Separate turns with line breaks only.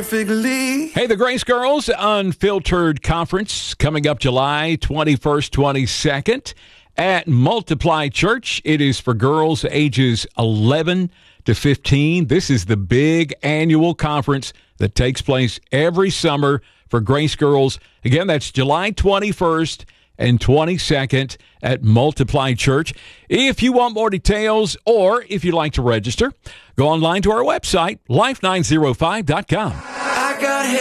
perfectly.
Hey, the Grace Girls Unfiltered Conference coming up July 21st, 22nd at Multiply Church. It is for girls ages 11 to 15. This is the big annual conference that takes place every summer for Grace Girls. Again, that's July 21st and 22nd at Multiply Church. If you want more details or if you'd like to register, go online to our website, life905.com.
I got